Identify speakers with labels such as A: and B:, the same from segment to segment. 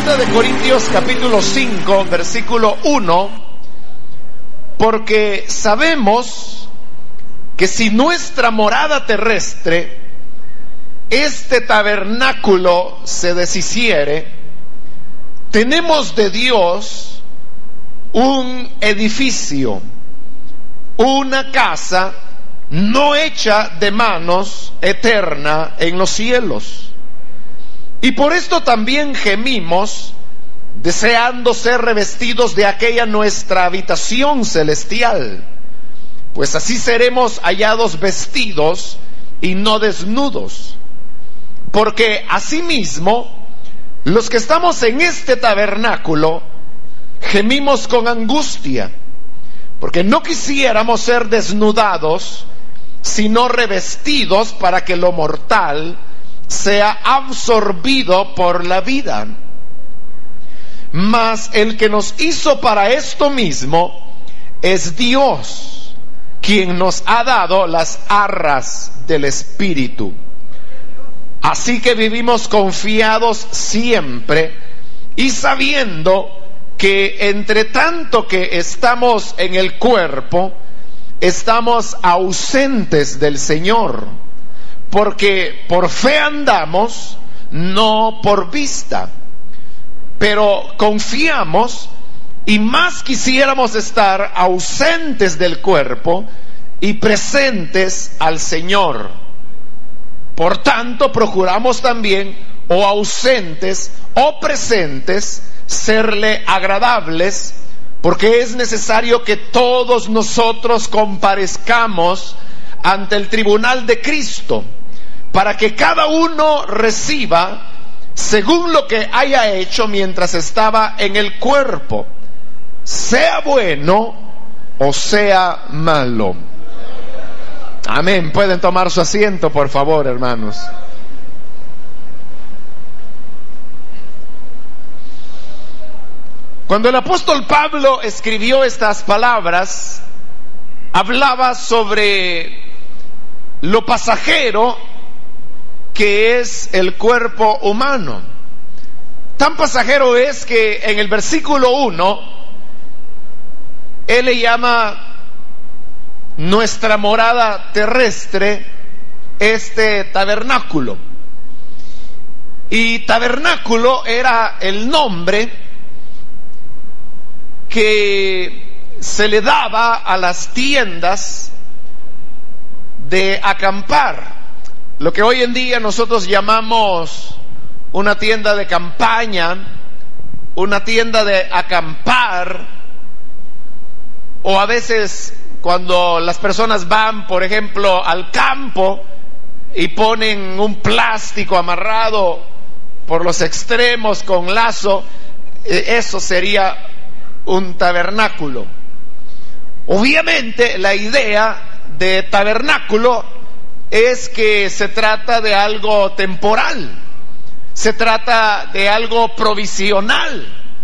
A: Segunda de Corintios capítulo 5, versículo 1, porque sabemos que si nuestra morada terrestre, este tabernáculo, se deshiciere, tenemos de Dios un edificio, una casa no hecha de manos, eterna en los cielos. Y por esto también gemimos, deseando ser revestidos de aquella nuestra habitación celestial, pues así seremos hallados vestidos y no desnudos. Porque asimismo, los que estamos en este tabernáculo, gemimos con angustia, porque no quisiéramos ser desnudados, sino revestidos para que lo mortal sea absorbido por la vida. Mas el que nos hizo para esto mismo es Dios, quien nos ha dado las arras del Espíritu. Así que vivimos confiados siempre y sabiendo que entre tanto que estamos en el cuerpo, estamos ausentes del Señor, porque por fe andamos, no por vista. Pero confiamos y más quisiéramos estar ausentes del cuerpo y presentes al Señor. Por tanto, procuramos también, o ausentes o presentes, serle agradables, porque es necesario que todos nosotros comparezcamos ante el tribunal de Cristo, para que cada uno reciba según lo que haya hecho mientras estaba en el cuerpo, sea bueno o sea malo. Amén. Pueden tomar su asiento, por favor, hermanos. Cuando el apóstol Pablo escribió estas palabras, hablaba sobre lo pasajero que es el cuerpo humano. Tan pasajero es que en el versículo 1 él le llama nuestra morada terrestre este tabernáculo. Y tabernáculo era el nombre que se le daba a las tiendas de acampar, lo que hoy en día nosotros llamamos una tienda de campaña, una tienda de acampar, o a veces cuando las personas van, por ejemplo, al campo y ponen un plástico amarrado por los extremos con lazo, eso sería un tabernáculo. Obviamente la idea de tabernáculo es que se trata de algo temporal, se trata de algo provisional,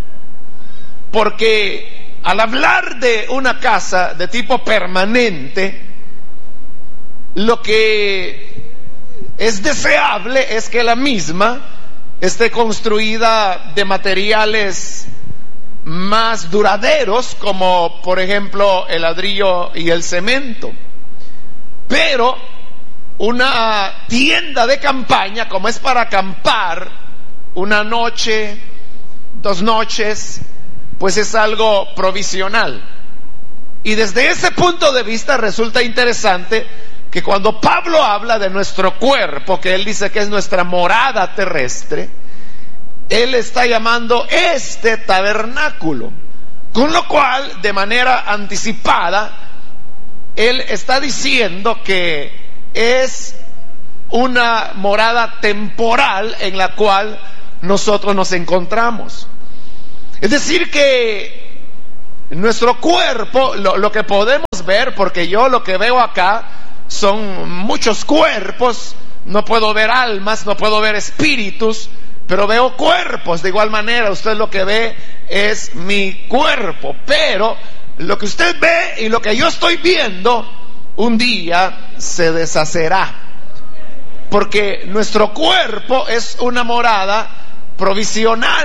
A: porque al hablar de una casa de tipo permanente, lo que es deseable es que la misma esté construida de materiales más duraderos, como por ejemplo el ladrillo y el cemento. Pero una tienda de campaña, como es para acampar una noche, 2 noches, pues es algo provisional. Y desde ese punto de vista resulta interesante que cuando Pablo habla de nuestro cuerpo, que él dice que es nuestra morada terrestre, él está llamando este tabernáculo, con lo cual, de manera anticipada, él está diciendo que es una morada temporal en la cual nosotros nos encontramos. Es decir que nuestro cuerpo, lo que podemos ver, porque yo lo que veo acá son muchos cuerpos, no puedo ver almas, no puedo ver espíritus, pero veo cuerpos. De igual manera, usted lo que ve es mi cuerpo, pero lo que usted ve y lo que yo estoy viendo un día se deshacerá, porque nuestro cuerpo es una morada provisional,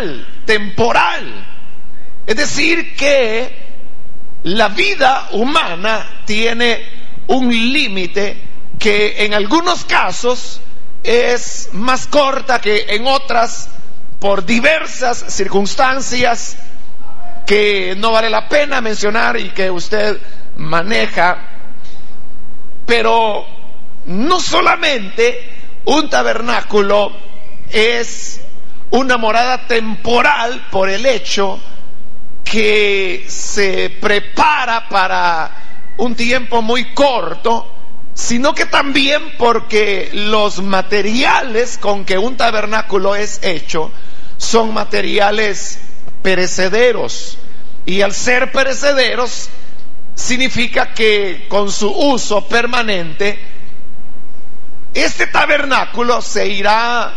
A: temporal. Es decir, que la vida humana tiene un límite que en algunos casos es más corta que en otras por diversas circunstancias que no vale la pena mencionar y que usted maneja. Pero no solamente un tabernáculo es una morada temporal por el hecho que se prepara para un tiempo muy corto, sino que también porque los materiales con que un tabernáculo es hecho son materiales perecederos, y al ser perecederos significa que con su uso permanente este tabernáculo se irá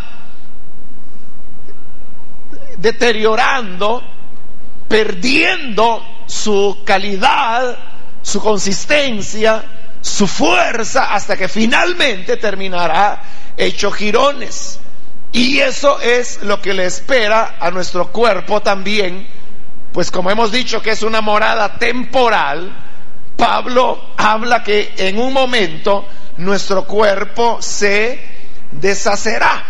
A: deteriorando, perdiendo su calidad, su consistencia, su fuerza, hasta que finalmente terminará hecho jirones. Y eso es lo que le espera a nuestro cuerpo también, pues como hemos dicho que es una morada temporal, Pablo habla que en un momento nuestro cuerpo se deshacerá.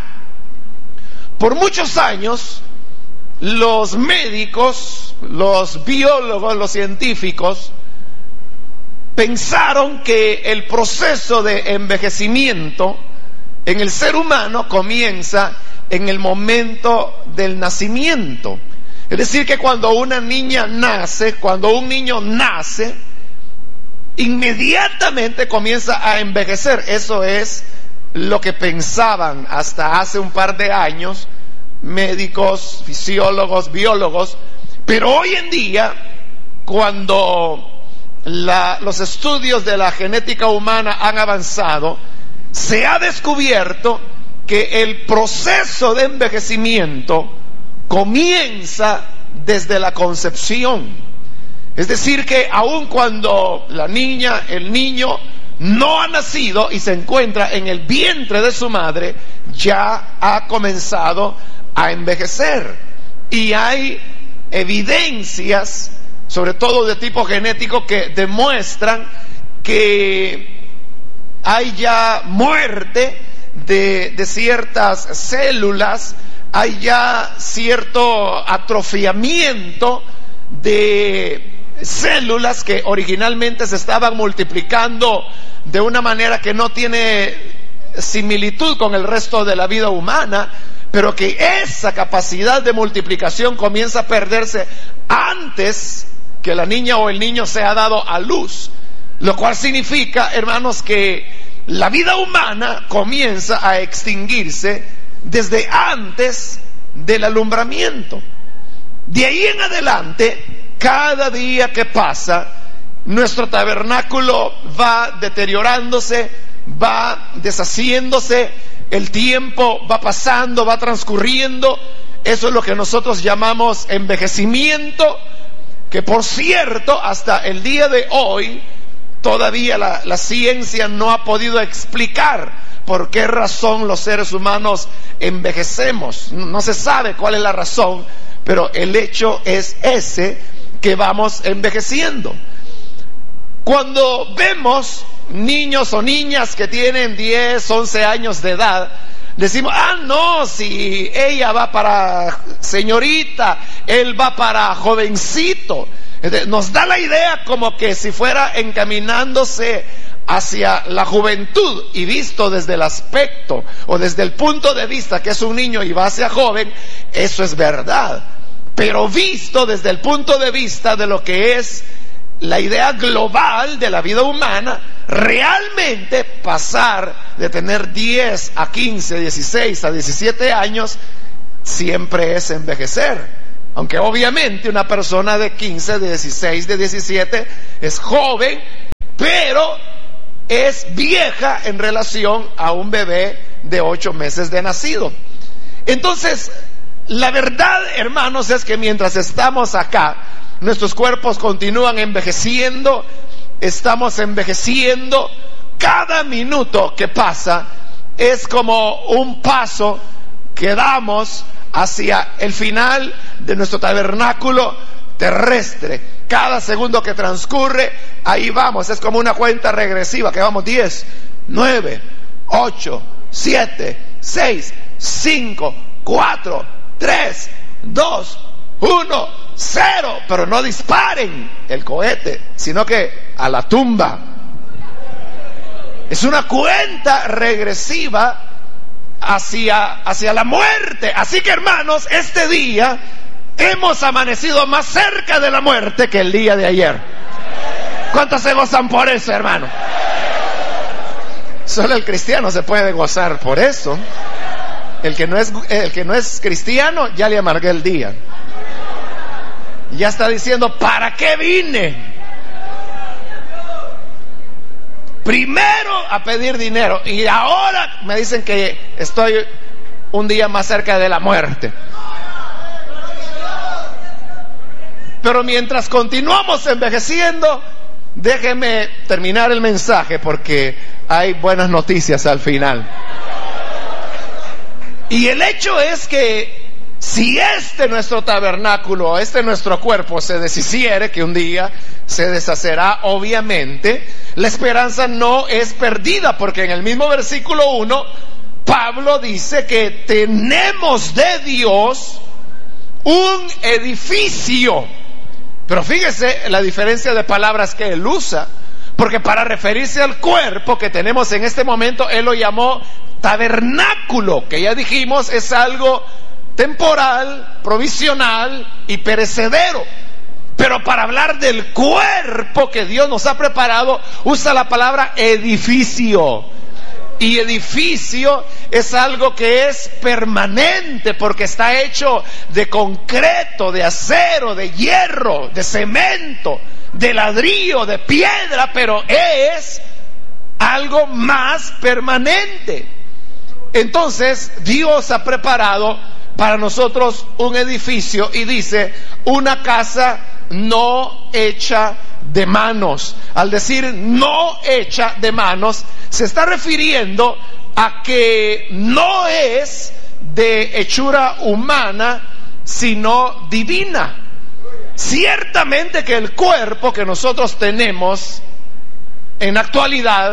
A: Por muchos años los médicos, los biólogos, los científicos pensaron que el proceso de envejecimiento en el ser humano comienza en el momento del nacimiento. Es decir, que cuando una niña nace, cuando un niño nace, inmediatamente comienza a envejecer. Eso es lo que pensaban hasta hace un par de años médicos, fisiólogos, biólogos. Pero hoy en día, cuando los estudios de la genética humana han avanzado, se ha descubierto que el proceso de envejecimiento comienza desde la concepción. Es decir, que aun cuando la niña, el niño no ha nacido y se encuentra en el vientre de su madre, ya ha comenzado a envejecer. Y hay evidencias, sobre todo de tipo genético, que demuestran que hay ya muerte de ciertas células, hay ya cierto atrofiamiento de células que originalmente se estaban multiplicando de una manera que no tiene similitud con el resto de la vida humana, pero que esa capacidad de multiplicación comienza a perderse antes que la niña o el niño sea dado a luz, lo cual significa, hermanos, que la vida humana comienza a extinguirse desde antes del alumbramiento. De ahí en adelante, cada día que pasa, nuestro tabernáculo va deteriorándose, va deshaciéndose, el tiempo va pasando, va transcurriendo. Eso es lo que nosotros llamamos envejecimiento, que por cierto, hasta el día de hoy, todavía la ciencia no ha podido explicar por qué razón los seres humanos envejecemos. No se sabe cuál es la razón, pero el hecho es ese, que vamos envejeciendo. Cuando vemos niños o niñas que tienen 10, 11 años de edad, decimos, no, si ella va para señorita, él va para jovencito. Nos da la idea como que si fuera encaminándose hacia la juventud, y visto desde el aspecto o desde el punto de vista que es un niño y va hacia joven, eso es verdad. Pero visto desde el punto de vista de lo que es la idea global de la vida humana, realmente pasar de tener 10 a 15, 16 a 17 años siempre es envejecer. Aunque obviamente una persona de 15, de 16, de 17 es joven, pero es vieja en relación a un bebé de 8 meses de nacido. Entonces, la verdad, hermanos, es que mientras estamos acá, nuestros cuerpos continúan envejeciendo, estamos envejeciendo. Cada minuto que pasa es como un paso que damos hacia el final de nuestro tabernáculo terrestre. Cada segundo que transcurre, ahí vamos, es como una cuenta regresiva, que vamos 10, 9, 8, 7, 6, 5, 4, 3, 2, 1, 0. Pero no disparen el cohete, sino que a la tumba. Es una cuenta regresiva hacia la muerte. Así que, hermanos, este día hemos amanecido más cerca de la muerte que el día de ayer. ¿Cuántos se gozan por eso, hermano? Solo el cristiano se puede gozar por eso. El que no es cristiano, ya le amargué el día. Ya está diciendo, ¿para qué vine? Primero a pedir dinero y ahora me dicen que estoy un día más cerca de la muerte. Pero mientras continuamos envejeciendo, déjeme terminar el mensaje porque hay buenas noticias al final. Y el hecho es que si nuestro tabernáculo, nuestro cuerpo se deshiciere, que un día se deshacerá, obviamente, la esperanza no es perdida, porque en el mismo versículo 1, Pablo dice que tenemos de Dios un edificio. Pero fíjese la diferencia de palabras que él usa, porque para referirse al cuerpo que tenemos en este momento, él lo llamó tabernáculo, que ya dijimos es algo temporal, provisional y perecedero. Pero para hablar del cuerpo que Dios nos ha preparado, usa la palabra edificio. Y edificio es algo que es permanente, porque está hecho de concreto, de acero, de hierro, de cemento, de ladrillo, de piedra, pero es algo más permanente. Entonces Dios ha preparado para nosotros un edificio y dice, una casa no hecha de manos. Al decir no hecha de manos, se está refiriendo a que no es de hechura humana, sino divina. Ciertamente que el cuerpo que nosotros tenemos en la actualidad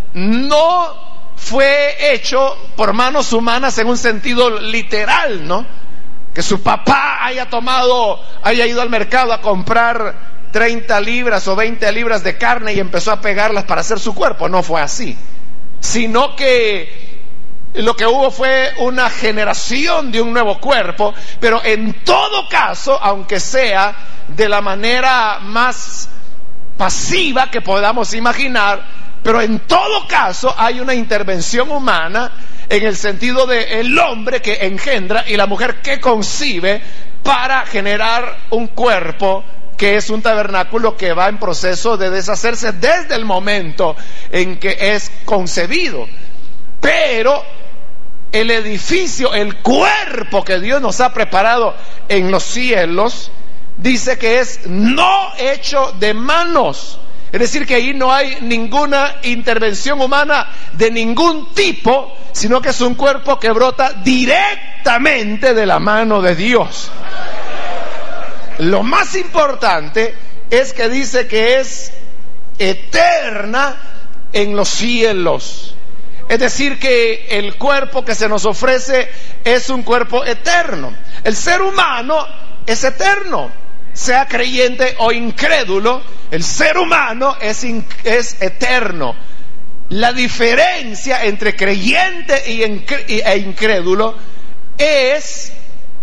A: no fue hecho por manos humanas en un sentido literal, ¿no? Que su papá haya ido al mercado a comprar 30 libras o 20 libras de carne y empezó a pegarlas para hacer su cuerpo. No fue así, sino que lo que hubo fue una generación de un nuevo cuerpo. Pero en todo caso, aunque sea de la manera más pasiva que podamos imaginar, pero en todo caso hay una intervención humana en el sentido de el hombre que engendra y la mujer que concibe para generar un cuerpo que es un tabernáculo que va en proceso de deshacerse desde el momento en que es concebido. Pero el edificio, el cuerpo que Dios nos ha preparado en los cielos, dice que es no hecho de manos. Es decir, que ahí no hay ninguna intervención humana de ningún tipo, sino que es un cuerpo que brota directamente de la mano de Dios. Lo más importante es que dice que es eterna en los cielos. Es decir, que el cuerpo que se nos ofrece es un cuerpo eterno. El ser humano es eterno, sea creyente o incrédulo. El ser humano es eterno. La diferencia entre creyente e incrédulo es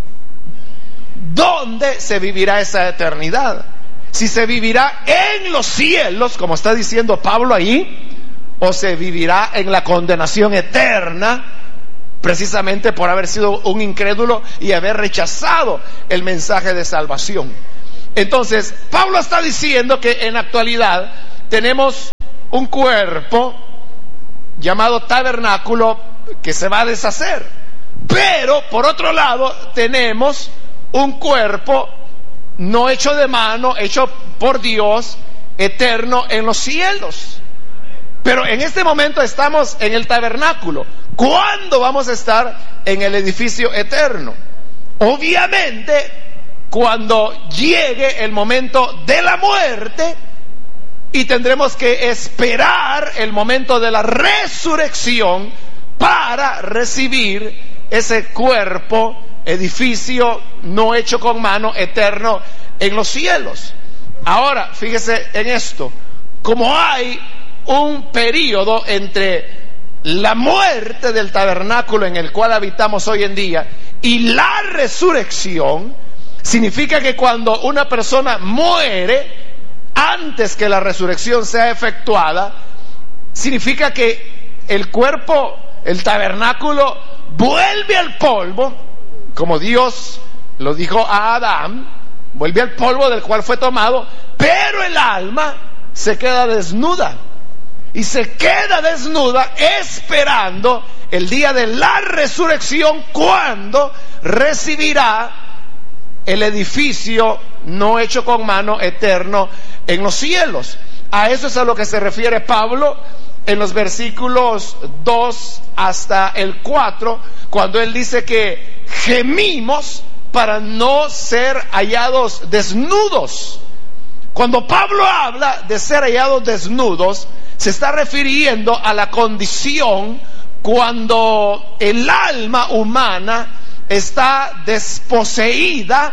A: dónde se vivirá esa eternidad. Si se vivirá en los cielos, como está diciendo Pablo ahí, o se vivirá en la condenación eterna, precisamente por haber sido un incrédulo y haber rechazado el mensaje de salvación. Entonces, Pablo está diciendo que en la actualidad tenemos un cuerpo llamado tabernáculo que se va a deshacer, pero por otro lado tenemos un cuerpo no hecho de mano, hecho por Dios, eterno en los cielos. Pero en este momento estamos en el tabernáculo. ¿Cuándo vamos a estar en el edificio eterno? Obviamente, cuando llegue el momento de la muerte, y tendremos que esperar el momento de la resurrección para recibir ese cuerpo, edificio no hecho con mano, eterno en los cielos. Ahora, fíjese en esto, como hay un periodo entre la muerte del tabernáculo en el cual habitamos hoy en día y la resurrección, significa que cuando una persona muere, antes que la resurrección sea efectuada, significa que el cuerpo, el tabernáculo, vuelve al polvo, como Dios lo dijo a Adán, vuelve al polvo del cual fue tomado, pero el alma se queda desnuda, y se queda desnuda esperando el día de la resurrección, cuando recibirá el edificio no hecho con mano, eterno en los cielos. A eso es a lo que se refiere Pablo en los versículos 2 hasta el 4, cuando él dice que gemimos para no ser hallados desnudos. Cuando Pablo habla de ser hallados desnudos, se está refiriendo a la condición cuando el alma humana está desposeída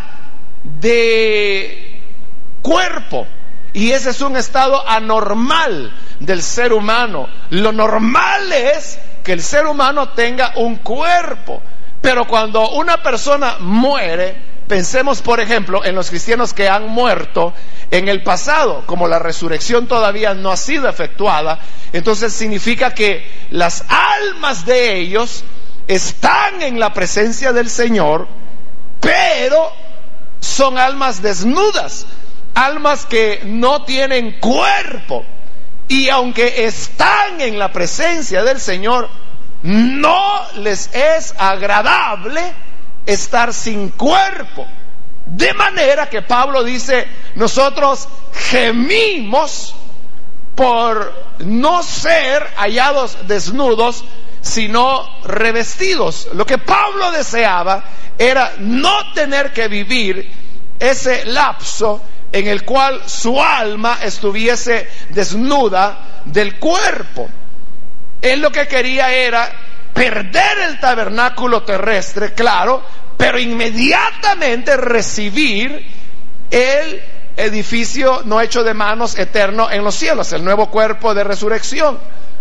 A: de cuerpo, y ese es un estado anormal del ser humano. Lo normal es que el ser humano tenga un cuerpo, pero cuando una persona muere, pensemos por ejemplo en los cristianos que han muerto en el pasado, como la resurrección todavía no ha sido efectuada, entonces significa que las almas de ellos están en la presencia del Señor, pero son almas desnudas, almas que no tienen cuerpo, y aunque están en la presencia del Señor, no les es agradable estar sin cuerpo. De manera que Pablo dice, nosotros gemimos por no ser hallados desnudos, sino revestidos. Lo que Pablo deseaba era no tener que vivir ese lapso en el cual su alma estuviese desnuda del cuerpo. Él lo que quería era perder el tabernáculo terrestre, claro, pero inmediatamente recibir el edificio no hecho de manos, eterno en los cielos, el nuevo cuerpo de resurrección.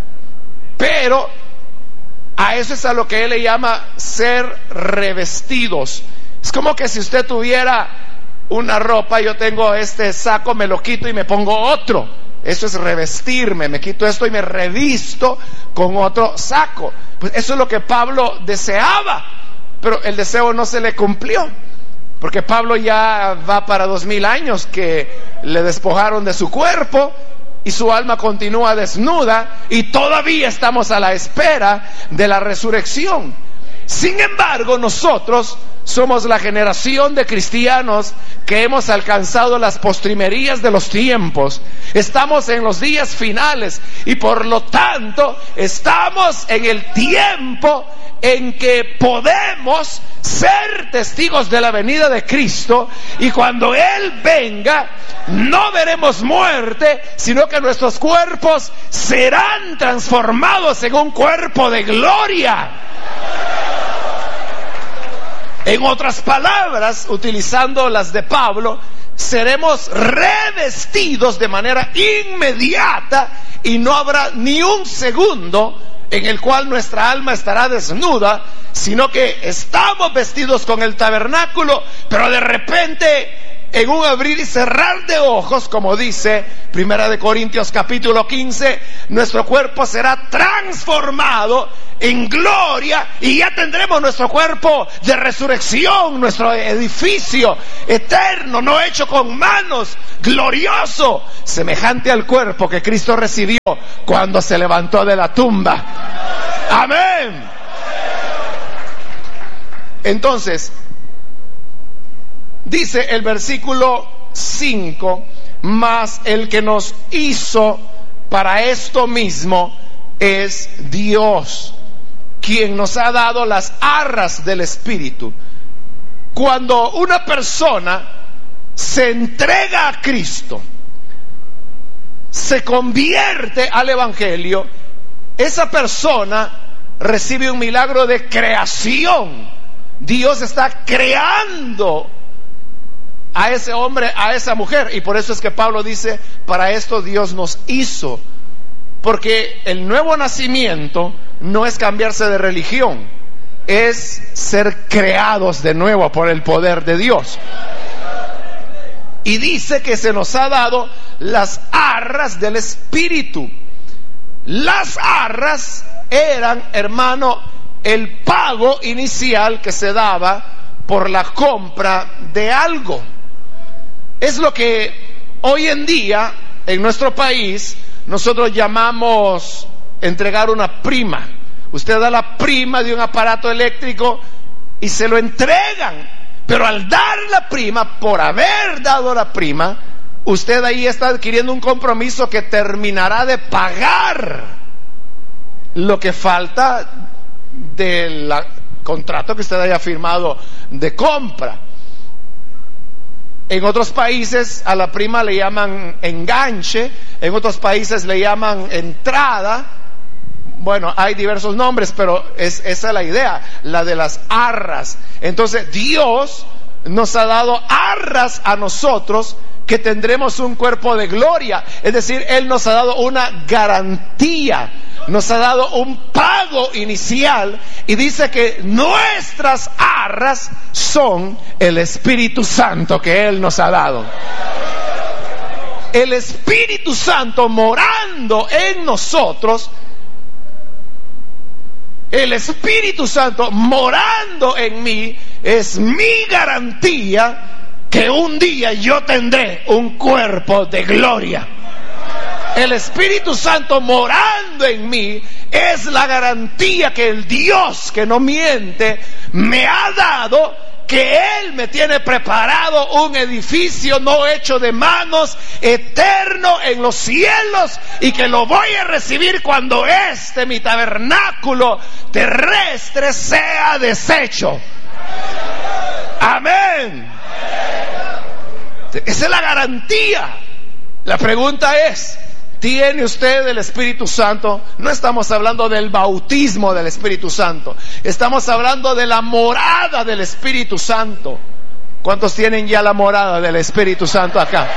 A: Pero a eso es a lo que él le llama ser revestidos. Es como que si usted tuviera una ropa, yo tengo este saco, me lo quito y me pongo otro. Eso es revestirme, me quito esto y me revisto con otro saco. Pues eso es lo que Pablo deseaba, pero el deseo no se le cumplió, porque Pablo ya va para 2000 años que le despojaron de su cuerpo y su alma continúa desnuda, y todavía estamos a la espera de la resurrección. Sin embargo, nosotros somos la generación de cristianos que hemos alcanzado las postrimerías de los tiempos. Estamos en los días finales y por lo tanto estamos en el tiempo en que podemos ser testigos de la venida de Cristo, y cuando Él venga no veremos muerte, sino que nuestros cuerpos serán transformados en un cuerpo de gloria. En otras palabras, utilizando las de Pablo, seremos revestidos de manera inmediata y no habrá ni un segundo en el cual nuestra alma estará desnuda, sino que estamos vestidos con el tabernáculo, pero de repente, en un abrir y cerrar de ojos, como dice 1 Corintios capítulo 15, nuestro cuerpo será transformado en gloria, y ya tendremos nuestro cuerpo de resurrección, nuestro edificio eterno, no hecho con manos, glorioso, semejante al cuerpo que Cristo recibió cuando se levantó de la tumba. Amén. Entonces, dice el versículo 5, mas el que nos hizo para esto mismo es Dios, quien nos ha dado las arras del Espíritu. Cuando una persona se entrega a Cristo, se convierte al Evangelio, esa persona recibe un milagro de creación. Dios está creando a ese hombre, a esa mujer, y por eso es que Pablo dice, para esto Dios nos hizo, porque el nuevo nacimiento no es cambiarse de religión, es ser creados de nuevo por el poder de Dios. Y dice que se nos ha dado las arras del Espíritu. Las arras eran, hermano, el pago inicial que se daba por la compra de algo. Es lo que hoy en día en nuestro país nosotros llamamos entregar una prima. Usted da la prima de un aparato eléctrico y se lo entregan, pero al dar la prima, por haber dado la prima, usted ahí está adquiriendo un compromiso que terminará de pagar lo que falta del contrato que usted haya firmado de compra. En otros países a la prima le llaman enganche, en otros países le llaman entrada. Bueno, hay diversos nombres, pero esa es la idea, la de las arras. Entonces Dios nos ha dado arras a nosotros, que tendremos un cuerpo de gloria. Es decir, Él nos ha dado una garantía, nos ha dado un pago inicial, y dice que nuestras arras son el Espíritu Santo que Él nos ha dado. El Espíritu Santo morando en nosotros, el Espíritu Santo morando en mí, es mi garantía que un día yo tendré un cuerpo de gloria. El Espíritu Santo morando en mí es la garantía que el Dios que no miente me ha dado, que Él me tiene preparado un edificio no hecho de manos, eterno en los cielos, y que lo voy a recibir cuando mi tabernáculo terrestre sea deshecho. Amén. Esa es la garantía. La pregunta es, ¿tiene usted el Espíritu Santo? No estamos hablando del bautismo del Espíritu Santo, estamos hablando de la morada del Espíritu Santo. ¿Cuántos tienen ya la morada del Espíritu Santo acá?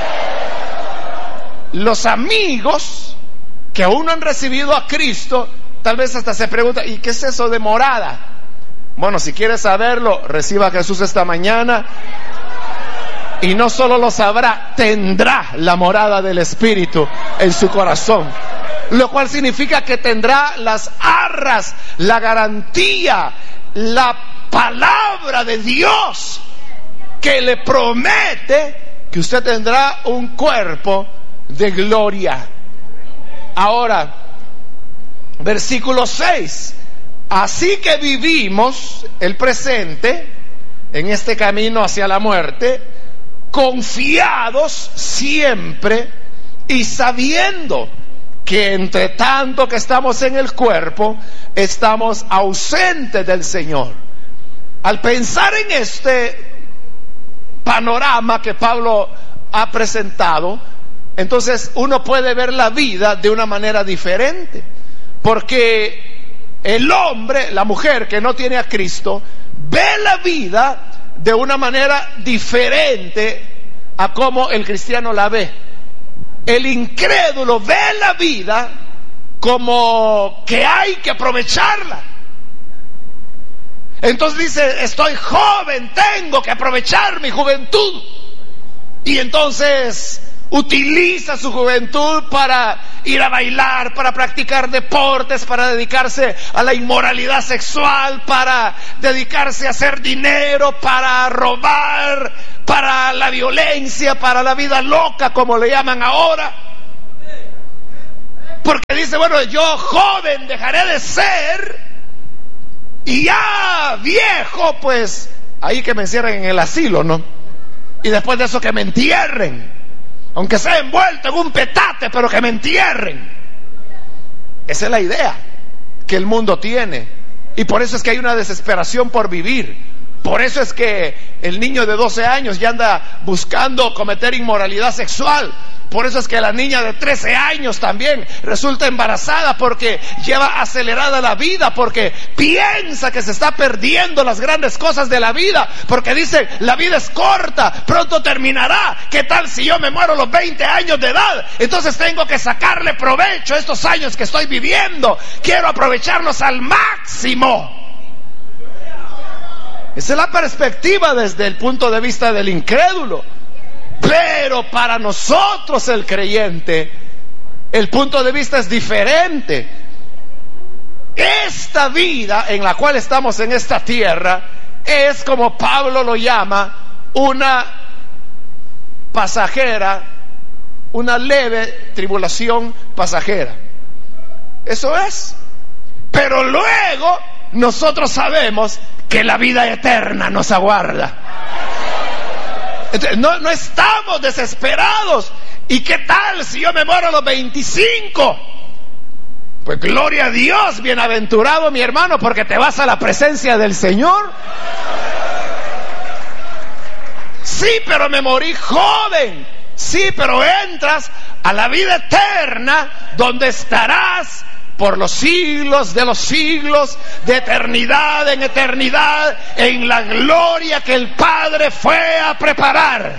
A: Los amigos que aún no han recibido a Cristo, tal vez hasta se preguntan, ¿y qué es eso de morada? Bueno, si quiere saberlo, reciba a Jesús esta mañana. Y no solo lo sabrá, tendrá la morada del Espíritu en su corazón. Lo cual significa que tendrá las arras, la garantía, la palabra de Dios que le promete que usted tendrá un cuerpo de gloria. Ahora, versículo 6. Así que vivimos el presente en este camino hacia la muerte, confiados siempre y sabiendo que entre tanto que estamos en el cuerpo, estamos ausentes del Señor. Al pensar en este panorama que Pablo ha presentado, entonces uno puede ver la vida de una manera diferente, porque el hombre, la mujer que no tiene a Cristo, ve la vida de una manera diferente a como el cristiano la ve. El incrédulo ve la vida como que hay que aprovecharla. Entonces dice, estoy joven, tengo que aprovechar mi juventud. Y entonces utiliza su juventud para ir a bailar, para practicar deportes, para dedicarse a la inmoralidad sexual, para dedicarse a hacer dinero, para robar, para la violencia, para la vida loca, como le llaman ahora. Porque dice, bueno, yo joven dejaré de ser, y ya viejo, pues ahí que me encierren en el asilo, ¿no? Y después de eso que me entierren, aunque sea envuelto en un petate, pero que me entierren. Esa es la idea que el mundo tiene, y por eso es que hay una desesperación por vivir, Por eso es que el niño de 12 años ya anda buscando cometer inmoralidad sexual. Por eso es que la niña de 13 años también resulta embarazada, porque lleva acelerada la vida, porque piensa que se está perdiendo las grandes cosas de la vida, porque dice, la vida es corta, pronto terminará. ¿Qué tal si yo me muero a los 20 años de edad? Entonces tengo que sacarle provecho a estos años que estoy viviendo. Quiero aprovecharlos al máximo. Esa es la perspectiva desde el punto de vista del incrédulo. Pero para nosotros el creyente, el punto de vista es diferente. Esta vida en la cual estamos en esta tierra es, como Pablo lo llama, una pasajera, una leve tribulación pasajera. Eso es. Pero luego nosotros sabemos que la vida eterna nos aguarda. No estamos desesperados. ¿Y qué tal si yo me muero a los 25? Pues gloria a Dios, bienaventurado mi hermano, porque te vas a la presencia del Señor. Sí, pero me morí joven. Sí, pero entras a la vida eterna, donde estarás por los siglos de los siglos, de eternidad en eternidad, en la gloria que el Padre fue a preparar.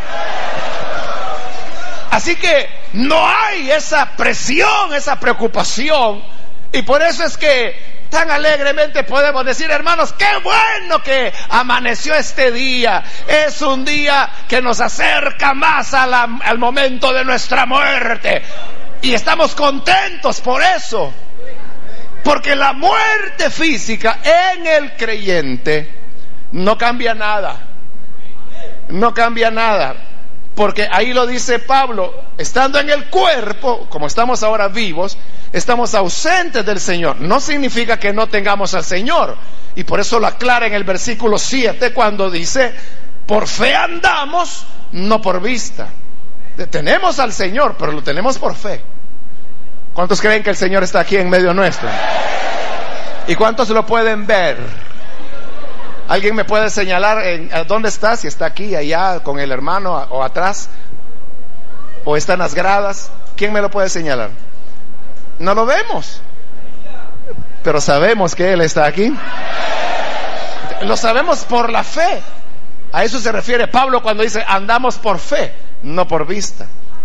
A: Así que no hay esa presión, esa preocupación, y por eso es que tan alegremente podemos decir, hermanos, qué bueno que amaneció este día. Es un día que nos acerca más al momento de nuestra muerte. Y estamos contentos por eso, porque la muerte física en el creyente no cambia nada, no cambia nada, porque ahí lo dice Pablo, estando en el cuerpo, como estamos ahora vivos, estamos ausentes del Señor. No significa que no tengamos al Señor, y por eso lo aclara en el versículo 7 cuando dice, por fe andamos, no por vista. Tenemos al Señor, pero lo tenemos por fe. ¿Cuántos creen que el Señor está aquí en medio nuestro? ¿Y cuántos lo pueden ver? ¿Alguien me puede señalar dónde está? Si está aquí, allá, con el hermano, o atrás, o está en las gradas. ¿Quién me lo puede señalar? No lo vemos, pero sabemos que Él está aquí. Lo sabemos por la fe. A eso se refiere Pablo cuando dice, andamos por fe, no por vista.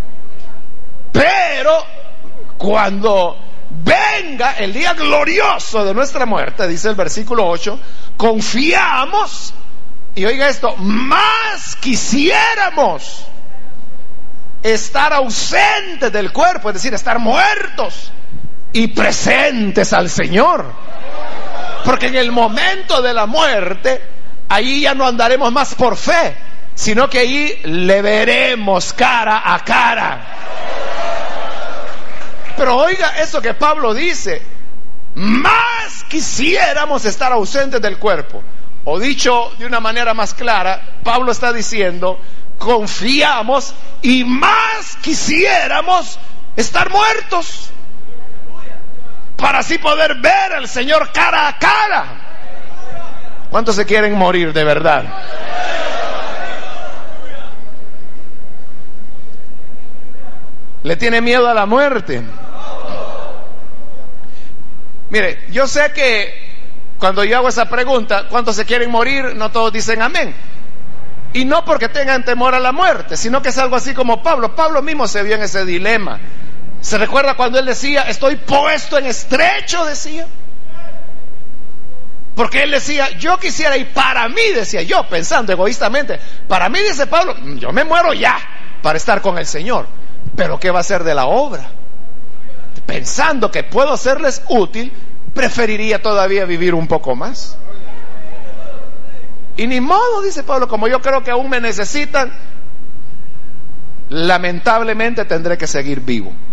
A: Pero cuando venga el día glorioso de nuestra muerte, dice el versículo 8, confiamos, y oiga esto, más quisiéramos estar ausentes del cuerpo, es decir, estar muertos y presentes al Señor. Porque en el momento de la muerte, ahí ya no andaremos más por fe, sino que ahí le veremos cara a cara. Pero oiga eso que Pablo dice, más quisiéramos estar ausentes del cuerpo. O dicho de una manera más clara, Pablo está diciendo, confiamos y más quisiéramos estar muertos, para así poder ver al Señor cara a cara. ¿Cuántos se quieren morir de verdad? ¿Le tiene miedo a la muerte? Mire, yo sé que cuando yo hago esa pregunta, ¿cuántos se quieren morir? No todos dicen amén. Y no porque tengan temor a la muerte, sino que es algo así como Pablo. Pablo mismo se vio en ese dilema. ¿Se recuerda cuando él decía, estoy puesto en estrecho? Decía. Porque él decía, yo quisiera, y para mí, decía yo, pensando egoístamente, para mí, dice Pablo, yo me muero ya para estar con el Señor. Pero ¿qué va a hacer de la obra? Pensando que puedo serles útil, preferiría todavía vivir un poco más. Y ni modo, dice Pablo, como yo creo que aún me necesitan, lamentablemente tendré que seguir vivo.